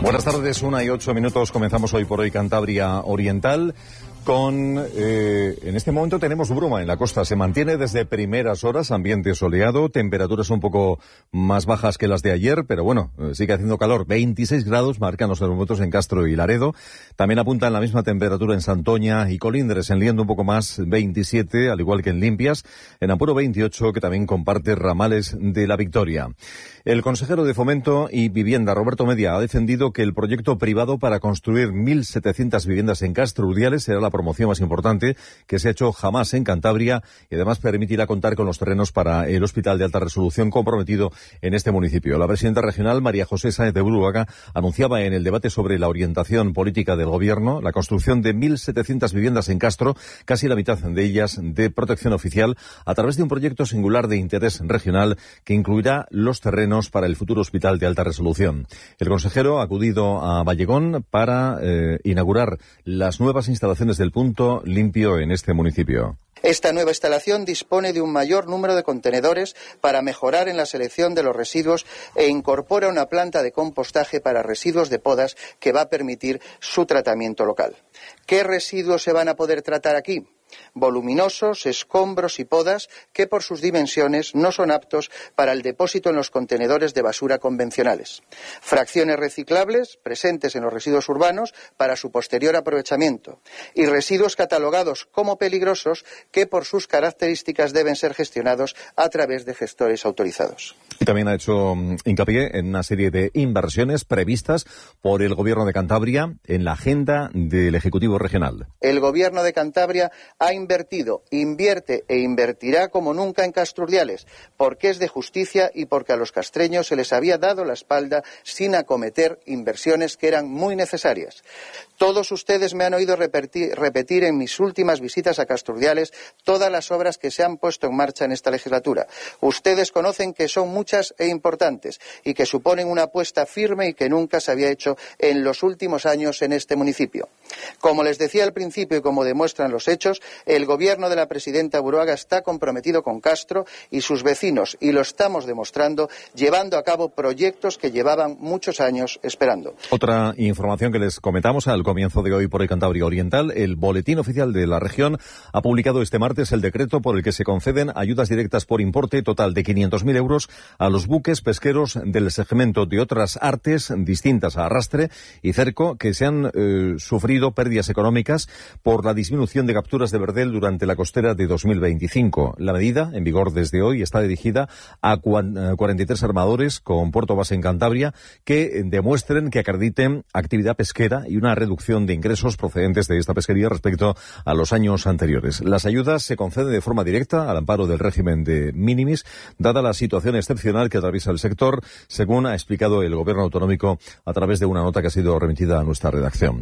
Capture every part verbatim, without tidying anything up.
Buenas tardes, una y ocho minutos. Comenzamos hoy por hoy Cantabria Oriental. Con, eh, en este momento tenemos bruma en la costa. Se mantiene desde primeras horas, ambiente soleado, temperaturas un poco más bajas que las de ayer, pero bueno, eh, sigue haciendo calor. veintiséis grados marcan los termómetros en Castro y Laredo. También apuntan la misma temperatura en Santoña y Colindres, en Liendo un poco más, veintisiete, al igual que en Limpias. En Apuro, veintiocho, que también comparte Ramales de la Victoria. El consejero de Fomento y Vivienda, Roberto Media, ha defendido que el proyecto privado para construir mil setecientas viviendas en Castro Urdiales será la promoción más importante que se ha hecho jamás en Cantabria y además permitirá contar con los terrenos para el hospital de alta resolución comprometido en este municipio. La presidenta regional, María José Sáenz de Buruaga, anunciaba en el debate sobre la orientación política del gobierno la construcción de mil setecientas viviendas en Castro, casi la mitad de ellas de protección oficial, a través de un proyecto singular de interés regional que incluirá los terrenos para el futuro hospital de alta resolución. El consejero ha acudido a Vallegón para eh, inaugurar las nuevas instalaciones del punto limpio en este municipio. Esta nueva instalación dispone de un mayor número de contenedores para mejorar en la selección de los residuos e incorpora una planta de compostaje para residuos de podas que va a permitir su tratamiento local. ¿Qué residuos se van a poder tratar aquí? Voluminosos, escombros y podas que por sus dimensiones no son aptos para el depósito en los contenedores de basura convencionales. Fracciones reciclables presentes en los residuos urbanos para su posterior aprovechamiento y residuos catalogados como peligrosos que por sus características deben ser gestionados a través de gestores autorizados. Y también ha hecho hincapié en una serie de inversiones previstas por el Gobierno de Cantabria en la agenda del Ejecutivo Regional. El Gobierno de Cantabria ha invertido, invierte e invertirá como nunca en Castro Urdiales, porque es de justicia y porque a los castreños se les había dado la espalda sin acometer inversiones que eran muy necesarias. Todos ustedes me han oído repetir, repetir en mis últimas visitas a Castro Urdiales todas las obras que se han puesto en marcha en esta legislatura. Ustedes conocen que son muchas e importantes y que suponen una apuesta firme y que nunca se había hecho en los últimos años en este municipio. Como les decía al principio y como demuestran los hechos, el gobierno de la presidenta Buruaga está comprometido con Castro y sus vecinos y lo estamos demostrando llevando a cabo proyectos que llevaban muchos años esperando. Otra información que les comentamos al comienzo de hoy por el Cantabria Oriental: el Boletín Oficial de la Región ha publicado este martes el decreto por el que se conceden ayudas directas por importe total de quinientos mil euros a los buques pesqueros del segmento de otras artes distintas a arrastre y cerco que se han eh, sufrido pérdidas económicas por la disminución de capturas de verdel durante la costera de dos mil veinticinco. La medida, en vigor desde hoy, está dirigida a cuarenta y tres armadores con puerto base en Cantabria que demuestren que acrediten actividad pesquera y una reducción de ingresos procedentes de esta pesquería respecto a los años anteriores. Las ayudas se conceden de forma directa al amparo del régimen de minimis, dada la situación excepcional que atraviesa el sector, según ha explicado el Gobierno autonómico a través de una nota que ha sido remitida a nuestra redacción.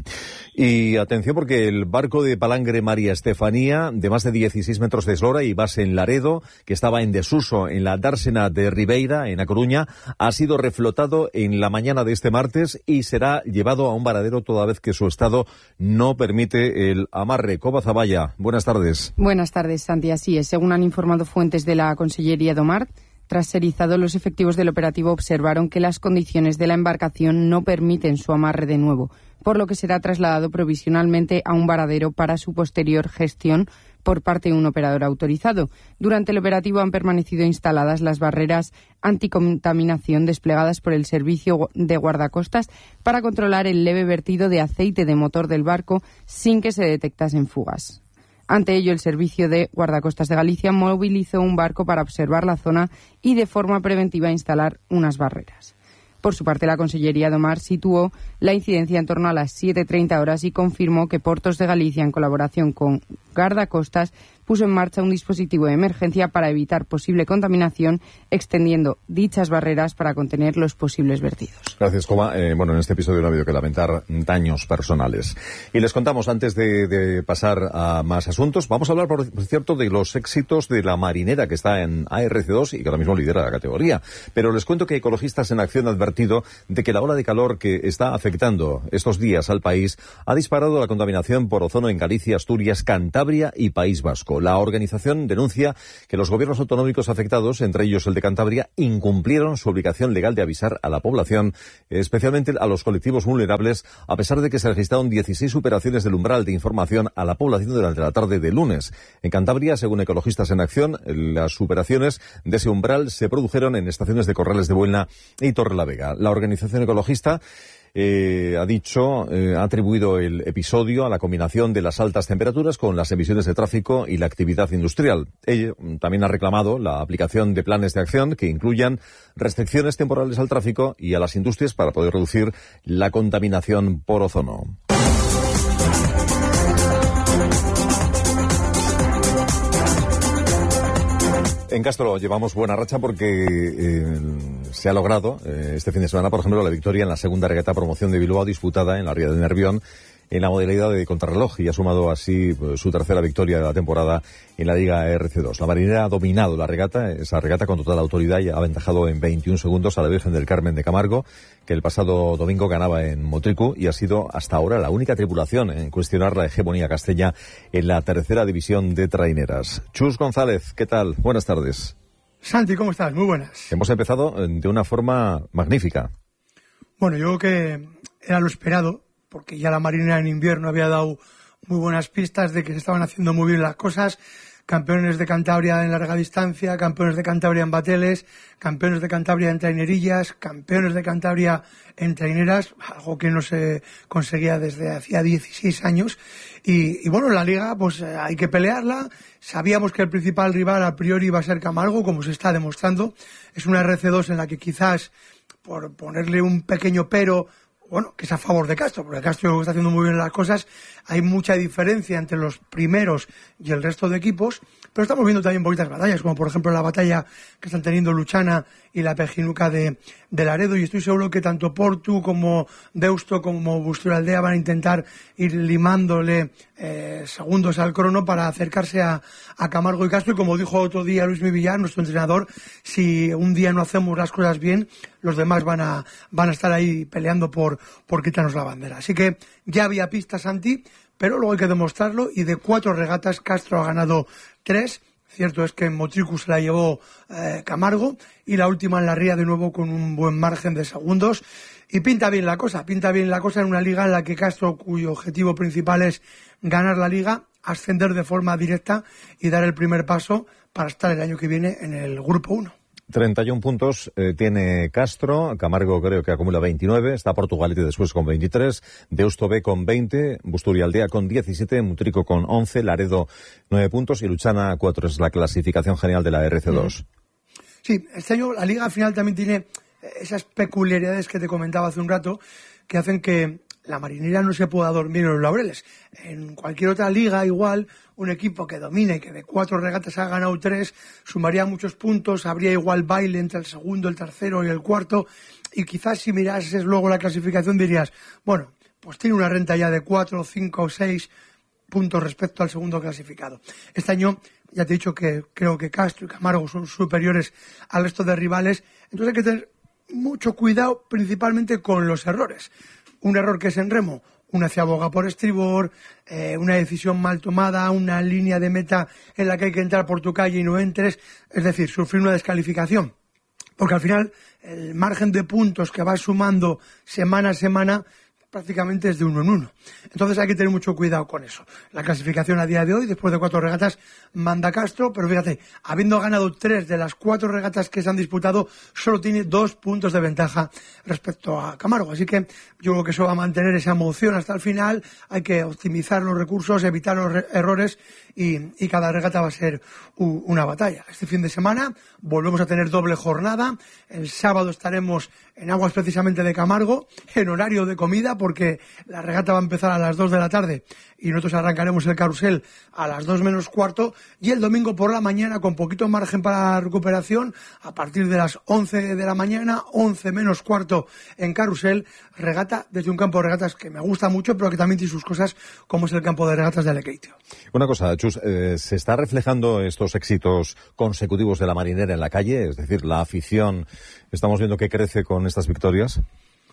Y atención, porque el barco de palangre María Estefanía, de más de dieciséis metros de eslora y base en Laredo, que estaba en desuso en la dársena de Ribeira, en A Coruña, ha sido reflotado en la mañana de este martes y será llevado a un varadero toda vez que su estado no permite el amarre. Coba Zavalla, buenas tardes. Buenas tardes, Santi. Así es, según han informado fuentes de la Consellería do Mar, tras ser izado, los efectivos del operativo observaron que las condiciones de la embarcación no permiten su amarre de nuevo, por lo que será trasladado provisionalmente a un varadero para su posterior gestión por parte de un operador autorizado. Durante el operativo han permanecido instaladas las barreras anticontaminación desplegadas por el Servicio de Guardacostas para controlar el leve vertido de aceite de motor del barco sin que se detectasen fugas. Ante ello, el Servicio de Guardacostas de Galicia movilizó un barco para observar la zona y de forma preventiva instalar unas barreras. Por su parte, la Consellería do Mar situó la incidencia en torno a las siete treinta horas y confirmó que Portos de Galicia, en colaboración con Guardacostas, puso en marcha un dispositivo de emergencia para evitar posible contaminación, extendiendo dichas barreras para contener los posibles vertidos. Gracias, Coma. Eh, bueno, en este episodio no ha habido que lamentar daños personales. Y les contamos, antes de, de pasar a más asuntos, vamos a hablar, por cierto, de los éxitos de la marinera que está en A R C dos y que ahora mismo lidera la categoría. Pero les cuento que Ecologistas en Acción ha advertido de que la ola de calor que está afectando estos días al país ha disparado la contaminación por ozono en Galicia, Asturias, Cantabria y País Vasco. Camargo. La organización denuncia que los gobiernos autonómicos afectados, entre ellos el de Cantabria, incumplieron su obligación legal de avisar a la población, especialmente a los colectivos vulnerables, a pesar de que se registraron dieciséis superaciones del umbral de información a la población durante la tarde de lunes. En Cantabria, según Ecologistas en Acción, las superaciones de ese umbral se produjeron en estaciones de Corrales de Buelna y Torrelavega. La organización ecologista Eh, ha dicho, eh, ha atribuido el episodio a la combinación de las altas temperaturas con las emisiones de tráfico y la actividad industrial. Ella también ha reclamado la aplicación de planes de acción que incluyan restricciones temporales al tráfico y a las industrias para poder reducir la contaminación por ozono. En Castro llevamos buena racha porque eh, se ha logrado eh, este fin de semana, por ejemplo, la victoria en la segunda regata promoción de Bilbao disputada en la ría de Nervión en la modalidad de contrarreloj y ha sumado así pues, su tercera victoria de la temporada en la Liga R C dos. La marinera ha dominado la regata, esa regata con total autoridad y ha aventajado en veintiún segundos a la Virgen del Carmen de Camargo, que el pasado domingo ganaba en Motricu y ha sido hasta ahora la única tripulación en cuestionar la hegemonía castella en la tercera división de traineras. Chus González, ¿qué tal? Buenas tardes. Santi, ¿cómo estás? Muy buenas. Hemos empezado de una forma magnífica. Bueno, yo creo que era lo esperado, porque ya la marinera en invierno había dado muy buenas pistas de que se estaban haciendo muy bien las cosas. Campeones de Cantabria en larga distancia, campeones de Cantabria en bateles, campeones de Cantabria en trainerillas, campeones de Cantabria en traineras, algo que no se conseguía desde hacía dieciséis años. Y, y bueno, la liga pues hay que pelearla. Sabíamos que el principal rival a priori iba a ser Camargo, como se está demostrando. Es una R C dos en la que quizás, por ponerle un pequeño pero, bueno, que es a favor de Castro, porque Castro está haciendo muy bien las cosas, hay mucha diferencia entre los primeros y el resto de equipos, pero estamos viendo también poquitas batallas, como por ejemplo la batalla que están teniendo Luchana y la Pejinuca de, de Laredo, y estoy seguro que tanto Portu como Deusto como Busturaldea van a intentar ir limándole eh, segundos al crono para acercarse a, a Camargo y Castro, y como dijo otro día Luis Villar, nuestro entrenador, si un día no hacemos las cosas bien, los demás van a, van a estar ahí peleando por, por quitarnos la bandera. Así que ya había pistas, Santi, pero luego hay que demostrarlo, y de cuatro regatas Castro ha ganado tres. Cierto es que en Motricu se la llevó eh, Camargo, y la última en la ría de nuevo con un buen margen de segundos, y pinta bien la cosa, pinta bien la cosa en una liga en la que Castro, cuyo objetivo principal es ganar la liga, ascender de forma directa y dar el primer paso para estar el año que viene en el grupo uno. treinta y uno puntos eh, tiene Castro, Camargo creo que acumula veintinueve, está Portugalete después con veintitrés, Deusto B con veinte, Busturialdea con diecisiete, Motrico con once, Laredo nueve puntos y Luchana cuatro. Es la clasificación general de la R C dos. Sí, este año la liga final también tiene esas peculiaridades que te comentaba hace un rato, que hacen que la marinera no se pueda dormir en los laureles. En cualquier otra liga, igual, un equipo que domine y que de cuatro regatas ha ganado tres, sumaría muchos puntos, habría igual baile entre el segundo, el tercero y el cuarto, y quizás si mirases luego la clasificación dirías, bueno, pues tiene una renta ya de cuatro, cinco o seis puntos respecto al segundo clasificado. Este año, ya te he dicho que creo que Castro y Camargo son superiores al resto de rivales, entonces hay que tener mucho cuidado, principalmente con los errores. Un error que es en remo, una ciaboga por estribor, eh, una decisión mal tomada, una línea de meta en la que hay que entrar por tu calle y no entres, es decir, sufrir una descalificación. Porque al final el margen de puntos que vas sumando semana a semana prácticamente es de uno en uno. Entonces hay que tener mucho cuidado con eso. La clasificación a día de hoy, después de cuatro regatas, manda Castro, pero fíjate, habiendo ganado tres de las cuatro regatas que se han disputado, solo tiene dos puntos de ventaja respecto a Camargo. Así que yo creo que eso va a mantener esa emoción hasta el final. Hay que optimizar los recursos, evitar los errores, y, y cada regata va a ser u, una batalla. Este fin de semana volvemos a tener doble jornada. El sábado estaremos en aguas precisamente de Camargo, en horario de comida, porque la regata va a empezar a las dos de la tarde y nosotros arrancaremos el carrusel a las dos menos cuarto, y el domingo por la mañana, con poquito margen para recuperación, a partir de las once de la mañana, once menos cuarto en carrusel, regata desde un campo de regatas que me gusta mucho, pero que también tiene sus cosas, como es el campo de regatas de Lekeitio. Una cosa, Chus, eh, ¿se está reflejando estos éxitos consecutivos de la marinera en la calle? Es decir, la afición, ¿estamos viendo que crece con estas victorias?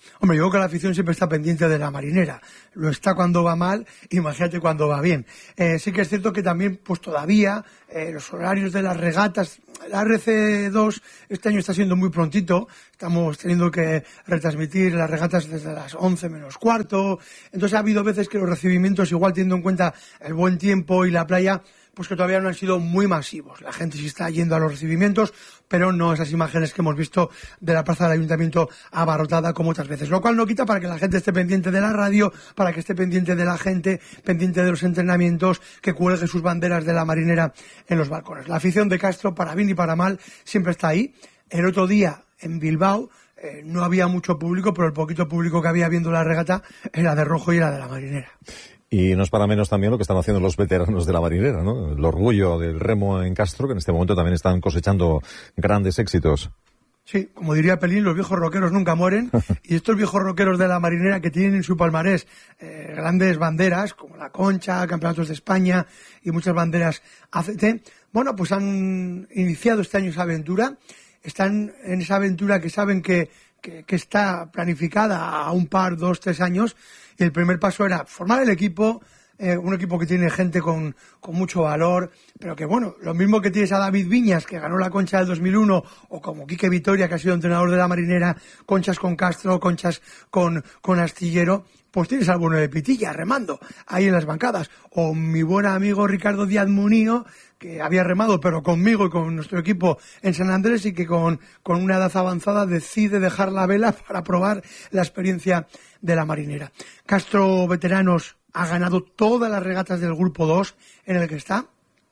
Hombre, yo creo que la afición siempre está pendiente de la marinera. Lo está cuando va mal, imagínate cuando va bien. Eh, sí que es cierto que también, pues todavía, eh, los horarios de las regatas, la R C dos este año está siendo muy prontito. Estamos teniendo que retransmitir las regatas desde las once menos cuarto. Entonces ha habido veces que los recibimientos, igual teniendo en cuenta el buen tiempo y la playa, pues que todavía no han sido muy masivos. La gente sí está yendo a los recibimientos, pero no esas imágenes que hemos visto de la plaza del Ayuntamiento abarrotada como otras veces. Lo cual no quita para que la gente esté pendiente de la radio, para que esté pendiente de la gente, pendiente de los entrenamientos, que cuelgue sus banderas de la marinera en los balcones. La afición de Castro, para bien y para mal, siempre está ahí. El otro día, en Bilbao, eh, no había mucho público, pero el poquito público que había viendo la regata era de rojo y era de la marinera. Y no es para menos también lo que están haciendo los veteranos de la marinera, ¿no? El orgullo del remo en Castro, que en este momento también están cosechando grandes éxitos. Sí, como diría Pelín, los viejos roqueros nunca mueren. Y estos viejos roqueros de la marinera que tienen en su palmarés eh, grandes banderas, como la Concha, Campeonatos de España y muchas banderas A C T, bueno, pues han iniciado este año esa aventura. Están en esa aventura que saben que, que, que está planificada a un par, dos, tres años. Y el primer paso era formar el equipo, eh, un equipo que tiene gente con, con mucho valor, pero que bueno, lo mismo que tienes a David Viñas, que ganó la Concha del dos mil uno, o como Quique Vitoria, que ha sido entrenador de la marinera, conchas con Castro, conchas con, con Astillero, pues tienes al bueno de Pitilla remando ahí en las bancadas. O mi buen amigo Ricardo Díaz Munío, que había remado, pero conmigo y con nuestro equipo en San Andrés, y que con, con una edad avanzada decide dejar la vela para probar la experiencia de la marinera. Castro Veteranos ha ganado todas las regatas del grupo dos en el que está,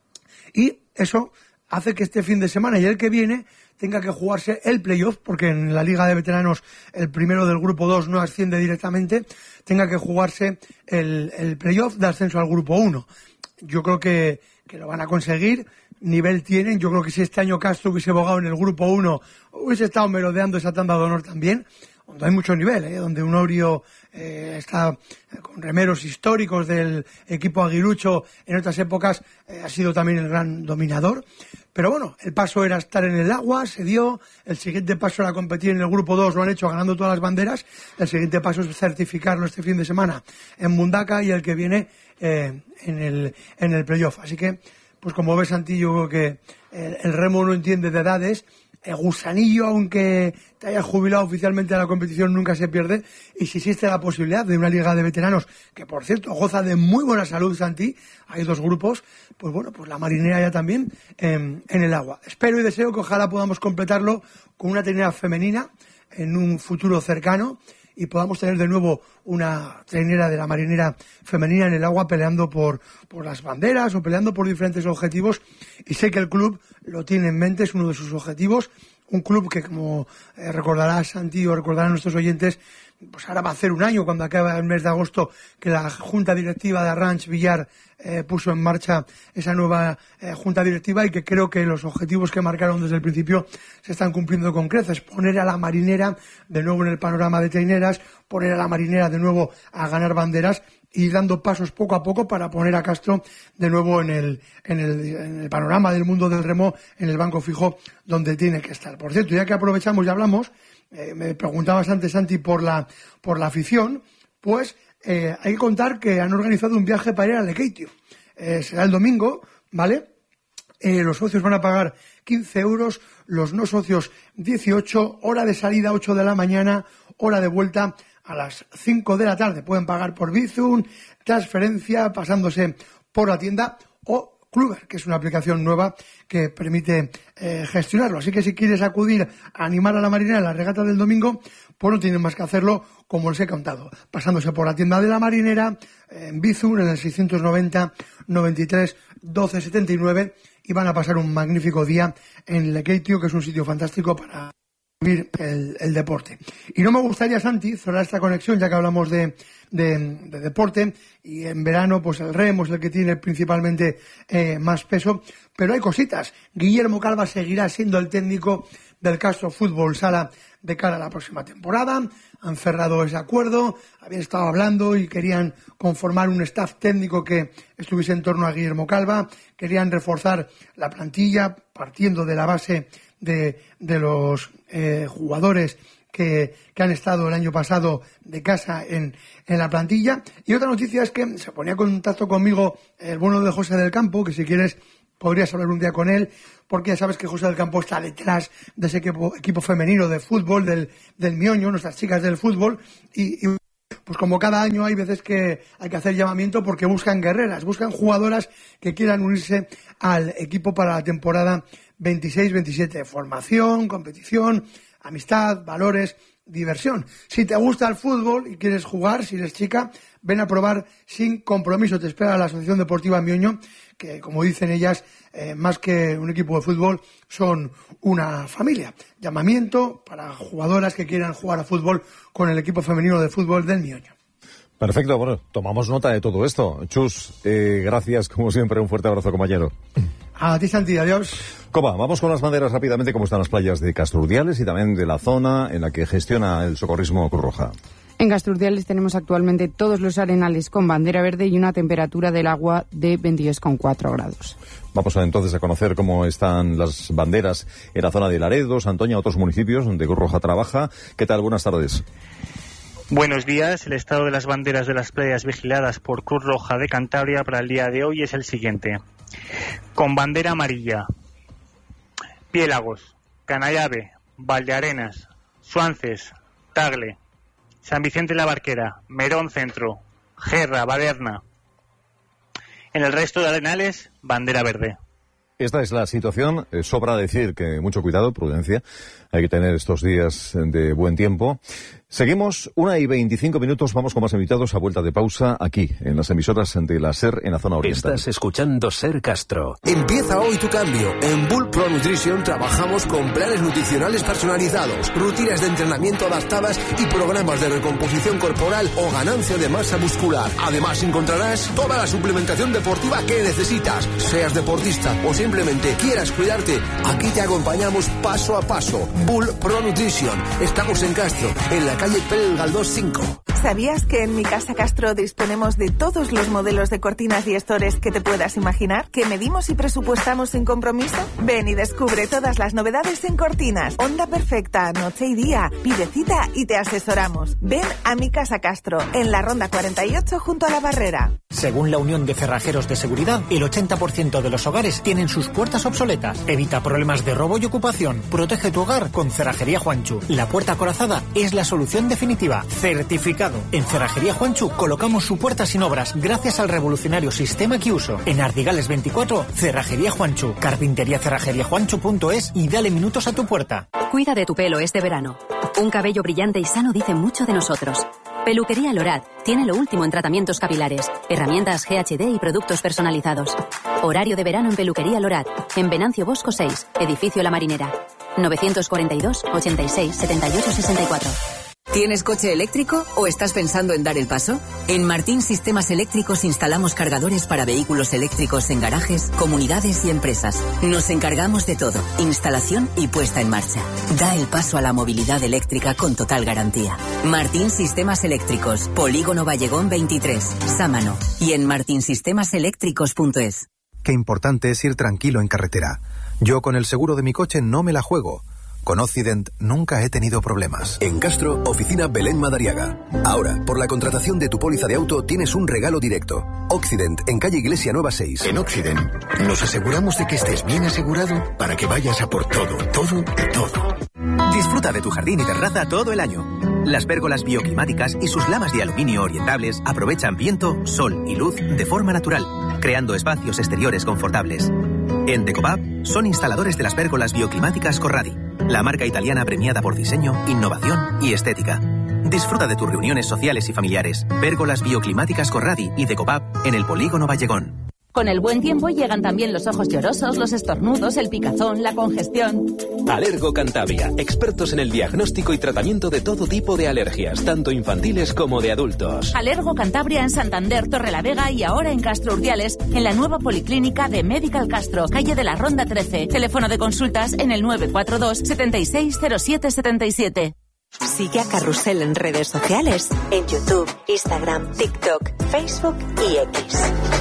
y eso hace que este fin de semana y el que viene tenga que jugarse el playoff, porque en la Liga de Veteranos el primero del grupo dos no asciende directamente, tenga que jugarse el, el playoff de ascenso al grupo uno. Yo creo que, que lo van a conseguir, nivel tienen. Yo creo que si este año Castro hubiese bogado en el grupo uno, hubiese estado merodeando esa tanda de honor también, donde hay mucho nivel, ¿eh? Donde Unorio eh, está con remeros históricos del equipo aguilucho en otras épocas, eh, ha sido también el gran dominador. Pero bueno, el paso era estar en el agua, se dio. El siguiente paso era competir en el grupo dos, lo han hecho ganando todas las banderas. El siguiente paso es certificarlo este fin de semana en Mundaca, y el que viene eh, en el en el playoff. Así que, pues como ves, Santi, yo creo que el, el remo no entiende de edades. El gusanillo, aunque te hayas jubilado oficialmente de la competición, nunca se pierde. Y si existe la posibilidad de una liga de veteranos, que por cierto goza de muy buena salud, Santi, hay dos grupos, pues bueno, pues la marinera ya también eh, en el agua. Espero y deseo que ojalá podamos completarlo con una trinera femenina en un futuro cercano, y podamos tener de nuevo una trainera de la marinera femenina en el agua, peleando por, por las banderas o peleando por diferentes objetivos. Y sé que el club lo tiene en mente, es uno de sus objetivos. Un club que, como eh, recordará Santi o recordarán nuestros oyentes, pues ahora va a hacer un año, cuando acaba el mes de agosto, que la Junta Directiva de Arranch Villar eh, puso en marcha esa nueva eh, Junta Directiva, y que creo que los objetivos que marcaron desde el principio se están cumpliendo con creces. Poner a la marinera de nuevo en el panorama de traineras, poner a la marinera de nuevo a ganar banderas, y dando pasos poco a poco para poner a Castro de nuevo en el, en el, en el panorama del mundo del remo, en el banco fijo donde tiene que estar. Por cierto, ya que aprovechamos y hablamos, eh, me preguntabas antes, Santi, por la, por la afición, pues eh, hay que contar que han organizado un viaje para ir a Lekeitio. Eh, será el domingo, ¿vale? Eh, los socios van a pagar quince euros, los no socios dieciocho, hora de salida ocho de la mañana, hora de vuelta a las cinco de la tarde. Pueden pagar por Bizum, transferencia, pasándose por la tienda, o Kluber, que es una aplicación nueva que permite eh, gestionarlo. Así que si quieres acudir a animar a la marinera en la regata del domingo, pues no tienen más que hacerlo como les he contado, pasándose por la tienda de la marinera, en Bizum, en el seiscientos noventa, noventa y tres, doce, setenta y nueve, y van a pasar un magnífico día en Lekeitio, que es un sitio fantástico para vivir el, el deporte. Y no me gustaría, Santi, cerrar esta conexión, ya que hablamos de, de, de deporte, y en verano pues el remo es el que tiene principalmente eh, más peso, pero hay cositas. Guillermo Calva seguirá siendo el técnico del Castro Fútbol Sala de cara a la próxima temporada. Han cerrado ese acuerdo, habían estado hablando y querían conformar un staff técnico que estuviese en torno a Guillermo Calva, querían reforzar la plantilla partiendo de la base de, de los eh, jugadores que, que han estado el año pasado de casa en, en la plantilla. Y otra noticia es que se ponía en contacto conmigo el bueno de José del Campo, que si quieres podrías hablar un día con él, porque ya sabes que José del Campo está detrás de ese equipo, equipo femenino de fútbol, del, del Mioño, nuestras chicas del fútbol, y, y pues como cada año hay veces que hay que hacer llamamiento porque buscan guerreras, buscan jugadoras que quieran unirse al equipo para la temporada veintiséis veintisiete. Formación, competición, amistad, valores, diversión. Si te gusta el fútbol y quieres jugar, si eres chica, ven a probar sin compromiso. Te espera la Asociación Deportiva Mioño, que como dicen ellas, eh, más que un equipo de fútbol, son una familia. Llamamiento para jugadoras que quieran jugar a fútbol con el equipo femenino de fútbol del Mioño. Perfecto, bueno, tomamos nota de todo esto. Chus, eh, gracias, como siempre, un fuerte abrazo, compañero. A ti, Santi, adiós. Coba, vamos con las banderas rápidamente, como están las playas de Castrurdiales y también de la zona en la que gestiona el Socorrismo Cruz Roja. En Castrurdiales tenemos actualmente todos los arenales con bandera verde y una temperatura del agua de veintidós coma cuatro grados. Vamos a, entonces a conocer cómo están las banderas en la zona de Laredo, Santoña, otros municipios donde Cruz Roja trabaja. ¿Qué tal? Buenas tardes. Buenos días. El estado de las banderas de las playas vigiladas por Cruz Roja de Cantabria para el día de hoy es el siguiente. Con bandera amarilla: Piélagos, Canallave, Valdearenas, Suances, Tagle, San Vicente la Barquera, Merón Centro, Gerra, Baderna. En el resto de arenales, bandera verde. Esta es la situación. Eh, sobra decir que mucho cuidado, prudencia. Hay que tener estos días de buen tiempo. Seguimos, una y veinticinco minutos, vamos con más invitados a vuelta de pausa aquí, en las emisoras de la SER en la zona oriental. Estás escuchando SER Castro. Empieza hoy tu cambio. En Bull Pro Nutrition trabajamos con planes nutricionales personalizados, rutinas de entrenamiento adaptadas y programas de recomposición corporal o ganancia de masa muscular. Además encontrarás toda la suplementación deportiva que necesitas. Seas deportista o simplemente quieras cuidarte, aquí te acompañamos paso a paso. Bull Pro Nutrition. Estamos en Castro, en la calle Pérez Galdós cinco. ¿Sabías que en Mi Casa Castro disponemos de todos los modelos de cortinas y estores que te puedas imaginar? ¿Que medimos y presupuestamos sin compromiso? Ven y descubre todas las novedades en cortinas. Onda perfecta, noche y día. Pide cita y te asesoramos. Ven a Mi Casa Castro, en la Ronda cuarenta y ocho junto a la Barrera. Según la Unión de Cerrajeros de Seguridad, el ochenta por ciento de los hogares tienen sus puertas obsoletas. Evita problemas de robo y ocupación. Protege tu hogar con Cerrajería Juanchu. La puerta acorazada es la solución definitiva. Certificado. En Cerrajería Juanchu colocamos su puerta sin obras gracias al revolucionario sistema que uso. En Ardigales veinticuatro, Cerrajería Juanchu. Carpintería cerrajería juanchu punto es y dale minutos a tu puerta. Cuida de tu pelo este verano. Un cabello brillante y sano dice mucho de nosotros. Peluquería Lorat tiene lo último en tratamientos capilares, herramientas G H D y productos personalizados. Horario de verano en Peluquería Lorat, en Venancio Bosco seis, Edificio La Marinera. novecientos cuarenta y dos, ochenta y seis, setenta y ocho, sesenta y cuatro. ¿Tienes coche eléctrico o estás pensando en dar el paso? En Martín Sistemas Eléctricos instalamos cargadores para vehículos eléctricos en garajes, comunidades y empresas. Nos encargamos de todo, instalación y puesta en marcha. Da el paso a la movilidad eléctrica con total garantía. Martín Sistemas Eléctricos, Polígono Vallegón veintitrés, Sámano, y en martin sistemas eléctricos punto es. Qué importante es ir tranquilo en carretera. Yo con el seguro de mi coche no me la juego. Con Occident nunca he tenido problemas. En Castro, oficina Belén Madariaga. Ahora, por la contratación de tu póliza de auto, tienes un regalo directo. Occident, en calle Iglesia Nueva seis. En Occident, nos aseguramos de que estés bien asegurado para que vayas a por todo, todo y todo. Disfruta de tu jardín y terraza todo el año. Las pérgolas bioclimáticas y sus lamas de aluminio orientables aprovechan viento, sol y luz de forma natural, creando espacios exteriores confortables. En Decopap son instaladores de las pérgolas bioclimáticas Corradi, la marca italiana premiada por diseño, innovación y estética. Disfruta de tus reuniones sociales y familiares. Pérgolas bioclimáticas Corradi y Decopap en el Polígono Vallegón. Con el buen tiempo llegan también los ojos llorosos, los estornudos, el picazón, la congestión. Alergo Cantabria, expertos en el diagnóstico y tratamiento de todo tipo de alergias, tanto infantiles como de adultos. Alergo Cantabria en Santander, Torrelavega y ahora en Castro Urdiales, en la nueva policlínica de Medical Castro, calle de la Ronda trece. Teléfono de consultas en el nueve cuatro dos, setenta y seis, cero siete setenta y siete. Sigue a Carrusel en redes sociales, en YouTube, Instagram, TikTok, Facebook y X.